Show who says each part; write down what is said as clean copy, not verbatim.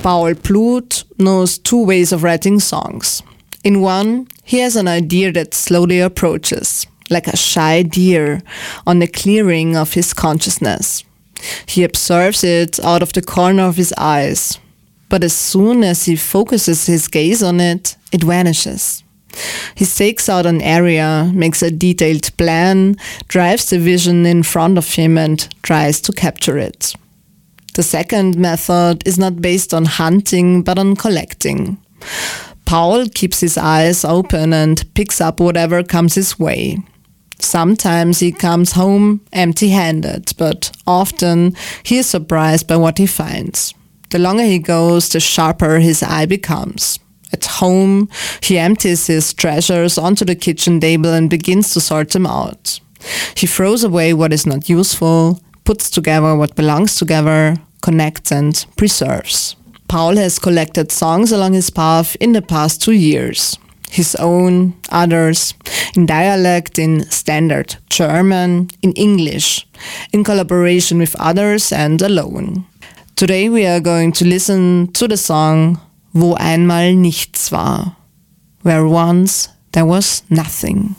Speaker 1: Paul Blut knows two ways of writing songs. In one, he has an idea that slowly approaches, like a shy deer on the clearing of his consciousness. He observes it out of the corner of his eyes, but as soon as he focuses his gaze on it, it vanishes. He stakes out an area, makes a detailed plan, drives the vision in front of him and tries to capture it. The second method is not based on hunting but on collecting. Paul keeps his eyes open and picks up whatever comes his way. Sometimes he comes home empty-handed, but often he is surprised by what he finds. The longer he goes, the sharper his eye becomes. At home, he empties his treasures onto the kitchen table and begins to sort them out. He throws away what is not useful, puts together what belongs together, connects and preserves. Paul has collected songs along his path in the past 2 years. His own, others, in dialect, in standard German, in English, in collaboration with others and alone. Today we are going to listen to the song Wo einmal nichts war, where once there was nothing.